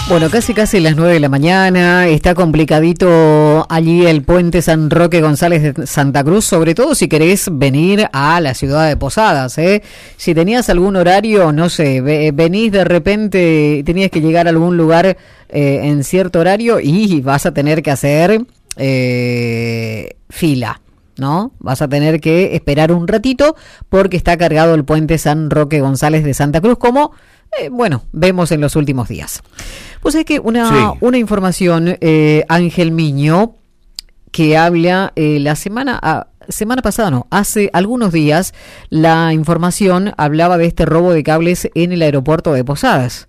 Bueno, casi las 9 de la mañana, está complicadito allí el puente San Roque González de Santa Cruz, sobre todo si querés venir a la ciudad de Posadas, ¿eh? Si tenías algún horario, no sé, venís de repente, tenías que llegar a algún lugar en cierto horario y vas a tener que hacer fila, ¿no? Vas a tener que esperar un ratito porque está cargado el puente San Roque González de Santa Cruz, como vemos en los últimos días. Pues es que una información, Ángel Miño, que habla la semana pasada, no, hace algunos días, la información hablaba de este robo de cables en el aeropuerto de Posadas.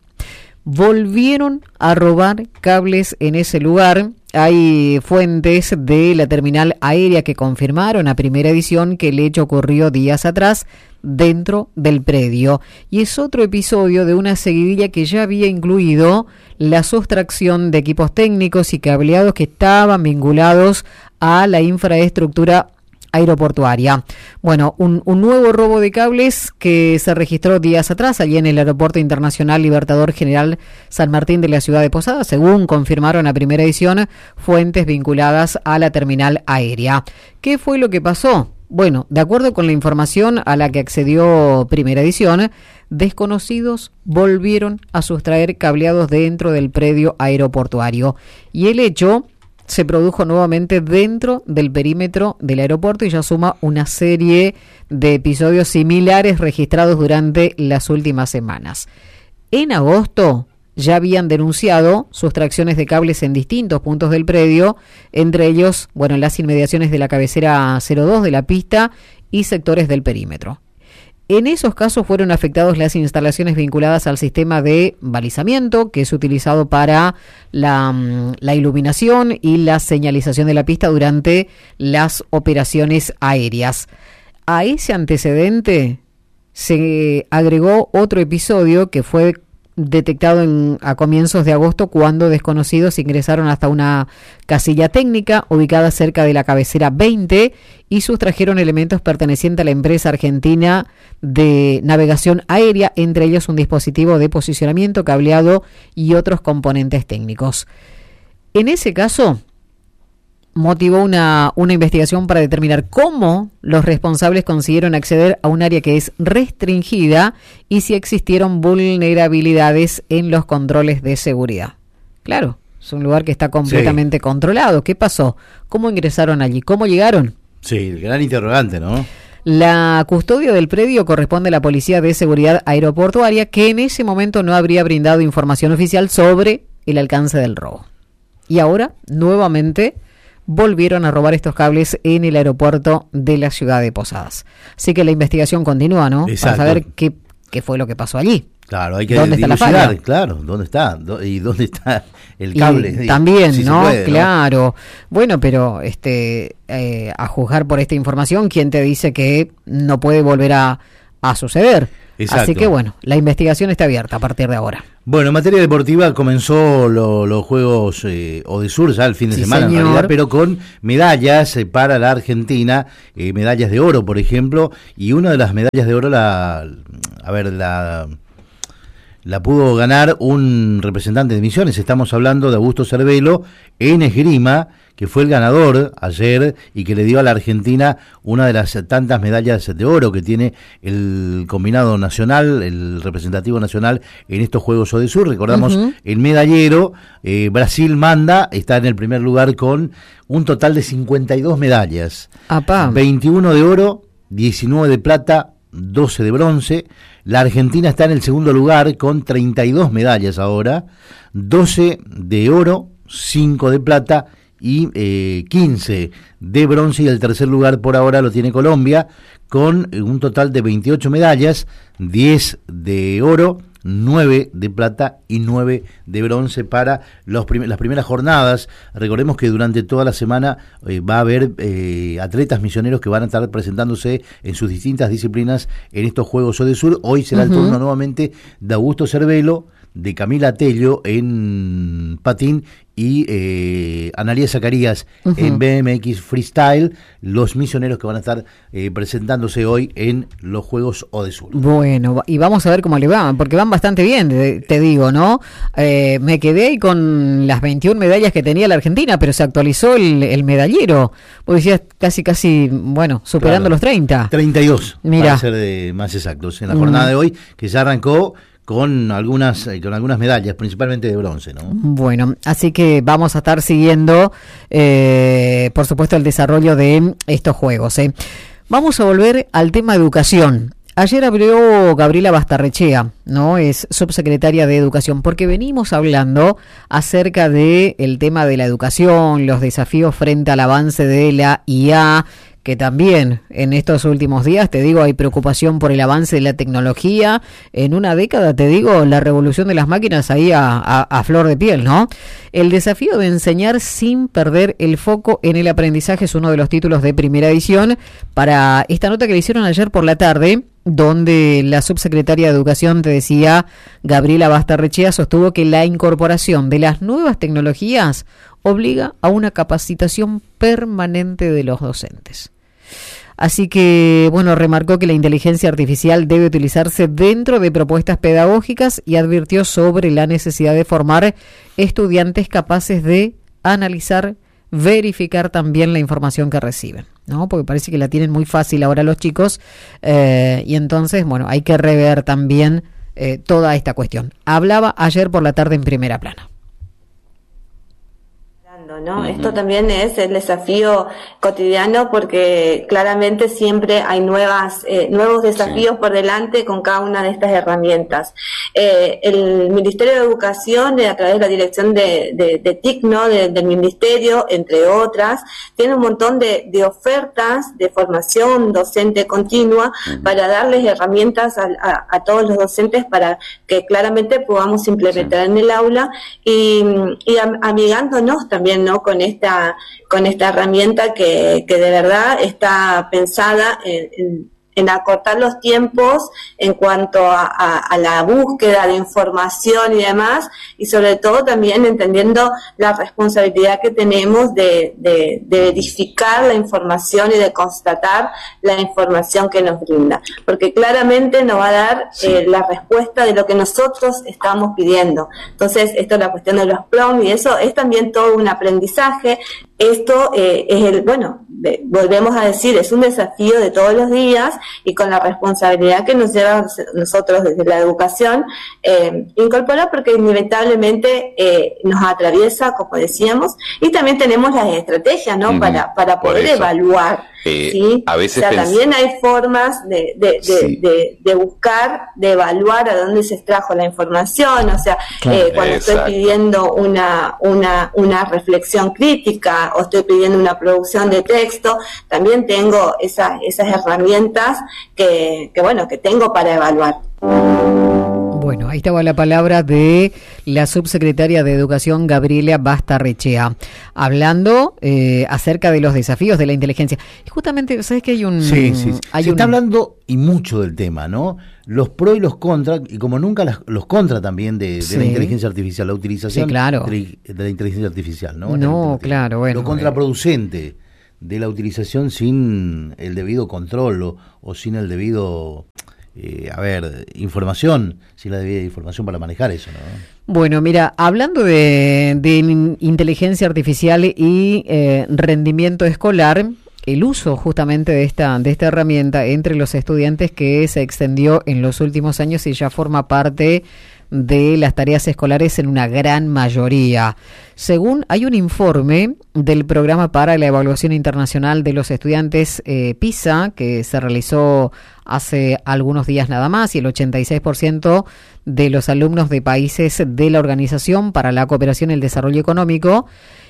Volvieron a robar cables en ese lugar. Hay fuentes de la terminal aérea que confirmaron a Primera Edición que el hecho ocurrió días atrás dentro del predio. Y es otro episodio de una seguidilla que ya había incluido la sustracción de equipos técnicos y cableados que estaban vinculados a la infraestructura aeroportuaria. Bueno, un nuevo robo de cables que se registró días atrás allí en el Aeropuerto Internacional Libertador General San Martín de la ciudad de Posadas, según confirmaron a Primera Edición fuentes vinculadas a la terminal aérea. ¿Qué fue lo que pasó? Bueno, de acuerdo con la información a la que accedió Primera Edición, desconocidos volvieron a sustraer cableados dentro del predio aeroportuario y el hecho se produjo nuevamente dentro del perímetro del aeropuerto y ya suma una serie de episodios similares registrados durante las últimas semanas. En agosto ya habían denunciado sustracciones de cables en distintos puntos del predio, entre ellos, en las inmediaciones de la cabecera 02 de la pista y sectores del perímetro. En esos casos fueron afectados las instalaciones vinculadas al sistema de balizamiento que es utilizado para la iluminación y la señalización de la pista durante las operaciones aéreas. A ese antecedente se agregó otro episodio que fue detectado a comienzos de agosto cuando desconocidos ingresaron hasta una casilla técnica ubicada cerca de la cabecera 20 y sustrajeron elementos pertenecientes a la empresa argentina de navegación aérea, entre ellos un dispositivo de posicionamiento, cableado y otros componentes técnicos. En ese caso motivó una investigación para determinar cómo los responsables consiguieron acceder a un área que es restringida y si existieron vulnerabilidades en los controles de seguridad. Claro, es un lugar que está completamente controlado. ¿Qué pasó? ¿Cómo ingresaron allí? ¿Cómo llegaron? Sí, el gran interrogante, ¿no? La custodia del predio corresponde a la Policía de Seguridad Aeroportuaria, que en ese momento no habría brindado información oficial sobre el alcance del robo. Y ahora, nuevamente, volvieron a robar estos cables en el aeropuerto de la ciudad de Posadas. Así que la investigación continúa, ¿no? Exacto. Para saber qué fue lo que pasó allí. Claro, hay que ¿Dónde está la falla? Claro, ¿dónde está? ¿Y dónde está el cable? Y también, si ¿no? puede, Claro. ¿No? Bueno, pero a juzgar por esta información, ¿quién te dice que no puede volver a suceder? Exacto. Así que la investigación está abierta a partir de ahora. Bueno, en materia deportiva comenzó los Juegos Odesur ya el fin de semana, señor. En realidad, pero con medallas para la Argentina, medallas de oro, por ejemplo, y una de las medallas de oro la pudo ganar un representante de Misiones. Estamos hablando de Augusto Cervelo en esgrima, que fue el ganador ayer y que le dio a la Argentina una de las tantas medallas de oro que tiene el combinado nacional, el representativo nacional en estos Juegos Odesur. Recordamos, el medallero, Brasil manda, está en el primer lugar con un total de 52 medallas. Apá. 21 de oro, 19 de plata, 12 de bronce. La Argentina está en el segundo lugar con 32 medallas ahora, 12 de oro, 5 de plata y 15 de bronce, y el tercer lugar por ahora lo tiene Colombia con un total de 28 medallas, 10 de oro, 9 de plata y 9 de bronce para las primeras jornadas. Recordemos que durante toda la semana va a haber atletas misioneros que van a estar presentándose en sus distintas disciplinas en estos Juegos Odesur. Hoy será el turno nuevamente de Augusto Cervelo, de Camila Tello en patín y Analía Zacarías en BMX Freestyle, los misioneros que van a estar presentándose hoy en los Juegos Odesur. Bueno, y vamos a ver cómo le van, porque van bastante bien, te digo, ¿no? Me quedé ahí con las 21 medallas que tenía la Argentina, pero se actualizó el medallero. Vos decías casi, bueno, superando los 30. 32, Mirá. para ser más exactos, en la jornada de hoy, que ya arrancó con algunas medallas, principalmente de bronce, ¿no? Bueno, así que vamos a estar siguiendo, por supuesto, el desarrollo de estos juegos. Vamos a volver al tema educación. Ayer abrió Gabriela Bastarrechea, ¿no? Es subsecretaria de Educación, porque venimos hablando acerca de el tema de la educación, los desafíos frente al avance de la IA, que también en estos últimos días, te digo, hay preocupación por el avance de la tecnología. En una década, te digo, la revolución de las máquinas ahí a flor de piel, ¿no? El desafío de enseñar sin perder el foco en el aprendizaje es uno de los títulos de primera edición para esta nota que le hicieron ayer por la tarde, donde la subsecretaria de Educación, te decía, Gabriela Bastarrechea, sostuvo que la incorporación de las nuevas tecnologías obliga a una capacitación permanente de los docentes. Así que, bueno, remarcó que la inteligencia artificial debe utilizarse dentro de propuestas pedagógicas y advirtió sobre la necesidad de formar estudiantes capaces de analizar, verificar también la información que reciben, ¿no? Porque parece que la tienen muy fácil ahora los chicos, y entonces, bueno, hay que rever también toda esta cuestión. Hablaba ayer por la tarde en Primera Plana. ¿No? Esto también es el desafío cotidiano, porque claramente siempre hay nuevos desafíos por delante con cada una de estas herramientas. El Ministerio de Educación, a través de la dirección de TIC, ¿no? del Ministerio, entre otras, tiene un montón de ofertas de formación docente continua para darles herramientas a todos los docentes para que claramente podamos implementar en el aula y amigándonos también, ¿no? con esta herramienta que de verdad está pensada en acortar los tiempos en cuanto a la búsqueda de información y demás, y sobre todo también entendiendo la responsabilidad que tenemos de verificar la información y de constatar la información que nos brinda, porque claramente nos va a dar la respuesta de lo que nosotros estamos pidiendo. Entonces, esto es la cuestión de los prompts, y eso es también todo un aprendizaje. Esto es volvemos a decir, es un desafío de todos los días, y con la responsabilidad que nos lleva nosotros desde la educación, incorporar, porque inevitablemente nos atraviesa, como decíamos, y también tenemos las estrategias, ¿no? Para poder evaluar. ¿Sí? A veces también hay formas de buscar, de evaluar a dónde se extrajo la información, o sea, cuando estoy pidiendo una reflexión crítica o estoy pidiendo una producción de texto, también tengo esas herramientas que tengo para evaluar. Bueno, ahí estaba la palabra de la subsecretaria de Educación, Gabriela Bastarrechea, hablando acerca de los desafíos de la inteligencia. Y justamente, ¿sabes que hay un... Sí. Se está hablando y mucho del tema, ¿no? Los pros y los contras, y como nunca los contras también de la inteligencia artificial, la utilización de la inteligencia artificial, ¿no? No, claro, bueno. Lo contraproducente de la utilización sin el debido control o sin el debido... información, sin la debida información para manejar eso, ¿no? Bueno, mira, hablando de inteligencia artificial y rendimiento escolar, el uso justamente de esta herramienta entre los estudiantes que se extendió en los últimos años y ya forma parte de las tareas escolares en una gran mayoría. Según hay un informe del Programa para la Evaluación Internacional de los Estudiantes, PISA, que se realizó hace algunos días nada más, y el 86% de los alumnos de países de la Organización para la Cooperación y el Desarrollo Económico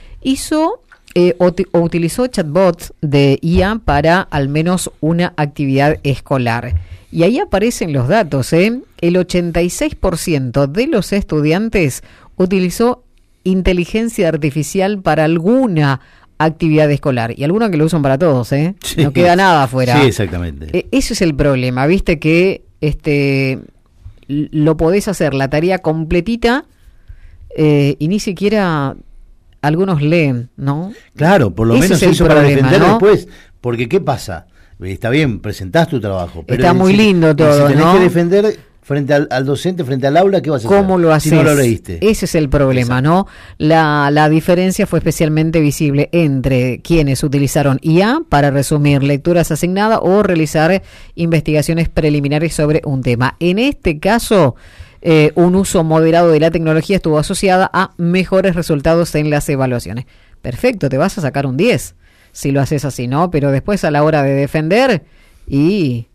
utilizó chatbots de IA para al menos una actividad escolar. Y ahí aparecen los datos, El 86% de los estudiantes utilizó inteligencia artificial para alguna actividad escolar. Y algunos que lo usan para todos, Sí. No queda nada afuera. Sí, exactamente. Ese es el problema, viste que lo podés hacer la tarea completita y ni siquiera algunos leen, ¿no? Claro, por lo Ese menos es el eso para problema, defender ¿no? después, porque ¿qué pasa? Está bien, presentás tu trabajo, pero está muy lindo todo, si tenés ¿no? que defender frente al docente, frente al aula, ¿qué vas a hacer? ¿Cómo lo haces? Si no lo leíste. Ese es el problema, ¿no? La diferencia fue especialmente visible entre quienes utilizaron IA para resumir lecturas asignadas o realizar investigaciones preliminares sobre un tema. En este caso, un uso moderado de la tecnología estuvo asociada a mejores resultados en las evaluaciones. Perfecto, te vas a sacar un 10 si lo haces así, ¿no? Pero después a la hora de defender y...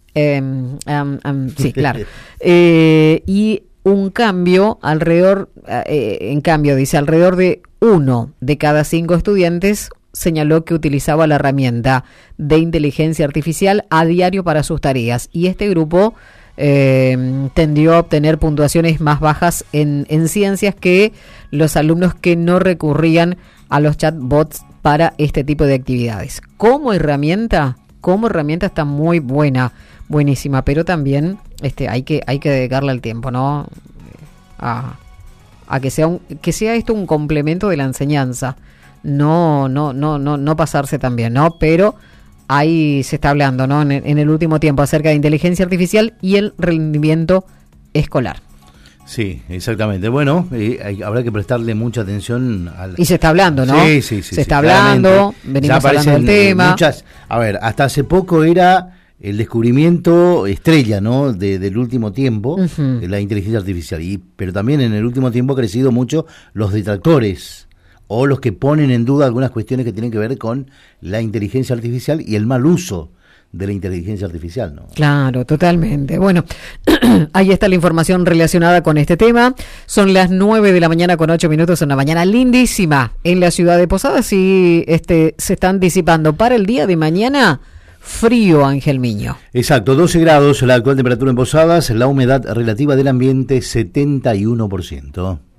sí, claro. Y un cambio alrededor, dice, alrededor de 1 de cada 5 estudiantes señaló que utilizaba la herramienta de inteligencia artificial a diario para sus tareas. Y este grupo tendió a obtener puntuaciones más bajas en ciencias que los alumnos que no recurrían a los chatbots para este tipo de actividades. Como herramienta está muy buenísima, pero también hay que dedicarle el tiempo, ¿no? A que sea esto un complemento de la enseñanza, no pasarse también, ¿no? Pero ahí se está hablando, ¿no? En el último tiempo acerca de inteligencia artificial y el rendimiento escolar. Sí, exactamente. Bueno, habrá que prestarle mucha atención al... Y se está hablando, ¿no? Sí. Se está hablando, venimos hablando del tema. Hasta hace poco era el descubrimiento estrella, ¿no? Del último tiempo, de la inteligencia artificial. Pero también en el último tiempo ha crecido mucho los detractores o los que ponen en duda algunas cuestiones que tienen que ver con la inteligencia artificial y el mal uso de la inteligencia artificial, ¿no? Claro, totalmente. Bueno, ahí está la información relacionada con este tema. Son las 9 de la mañana con 8 minutos, una mañana lindísima en la ciudad de Posadas y se están disipando para el día de mañana frío, Ángel Miño. Exacto, 12 grados la actual temperatura en Posadas, la humedad relativa del ambiente 71%.